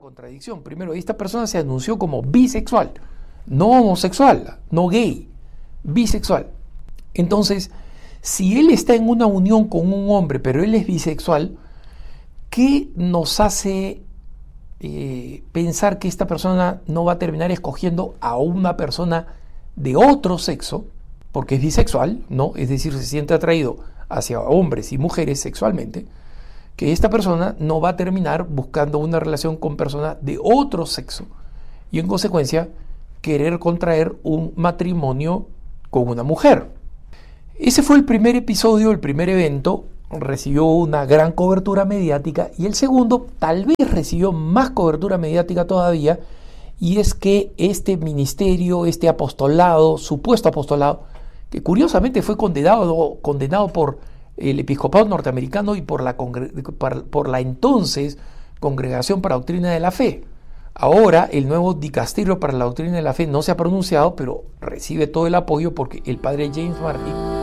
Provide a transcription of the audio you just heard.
contradicción. Primero, esta persona se anunció como bisexual, no homosexual, no gay, bisexual. Entonces, si él está en una unión con un hombre, pero él es bisexual, ¿qué nos hace pensar que esta persona no va a terminar escogiendo a una persona de otro sexo, porque es bisexual, ¿no? Es decir, se siente atraído hacia hombres y mujeres sexualmente, que esta persona no va a terminar buscando una relación con personas de otro sexo y en consecuencia querer contraer un matrimonio con una mujer? Ese fue el primer episodio, el primer evento, recibió una gran cobertura mediática, y el segundo tal vez recibió más cobertura mediática todavía, y es que este ministerio, este apostolado, supuesto apostolado, que curiosamente fue condenado por el episcopado norteamericano y por la entonces Congregación para la Doctrina de la Fe. Ahora el nuevo dicasterio para la Doctrina de la Fe no se ha pronunciado, pero recibe todo el apoyo porque el padre James Martin